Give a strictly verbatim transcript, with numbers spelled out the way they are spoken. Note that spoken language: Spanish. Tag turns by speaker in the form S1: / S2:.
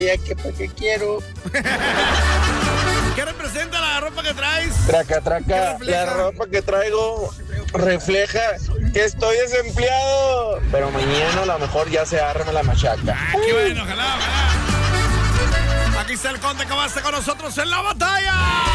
S1: Ya que para qué quiero.
S2: ¿Qué representa la ropa que traes?
S1: Traca, traca. La ropa que traigo refleja que estoy desempleado. Pero mañana a lo mejor ya se arma la machaca.
S2: Ah, qué bueno, ojalá, ojalá. Aquí está el Conde que va a estar con nosotros en la batalla.